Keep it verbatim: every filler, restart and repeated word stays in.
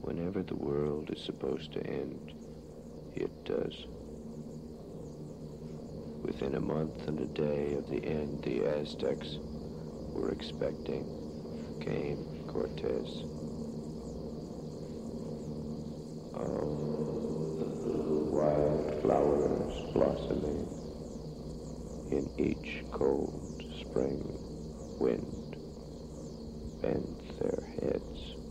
Whenever the world is supposed to end, it does. Within a month and a day of the end the Aztecs were expecting came Cortez. Oh, wild flowers blossoming in each cold spring wind bent their heads